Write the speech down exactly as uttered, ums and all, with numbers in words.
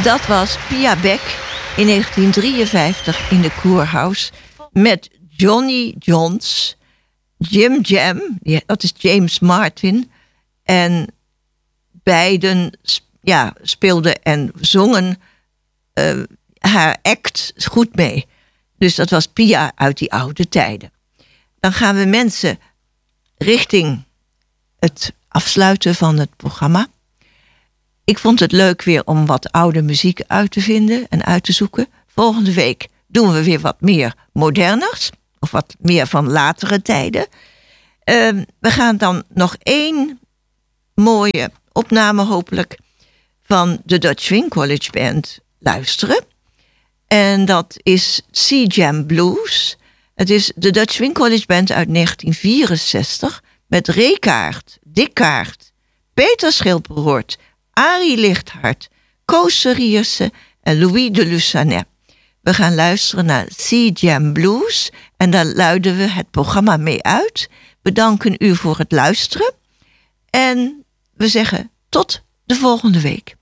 Dat was Pia Beck in negentien drieënvijftig in de Kurhaus met Johnny Johns, Jim Jam, dat is James Martin. En beiden ja, speelden en zongen uh, haar act goed mee. Dus dat was Pia uit die oude tijden. Dan gaan we mensen richting het afsluiten van het programma. Ik vond het leuk weer om wat oude muziek uit te vinden en uit te zoeken. Volgende week doen we weer wat meer moderners. Of wat meer van latere tijden. Uh, we gaan dan nog één mooie opname hopelijk van de Dutch Swing College Band luisteren. En dat is Sea Jam Blues. Het is de Dutch Swing College Band uit negentien vierenzestig... met Ray Kaart, Dick Kaart, Peter Schilperoort, Arie Lichthart, Koos Serierse en Louis de Lucanet. We gaan luisteren naar Sea Jam Blues en daar luiden we het programma mee uit. We danken u voor het luisteren en we zeggen tot de volgende week.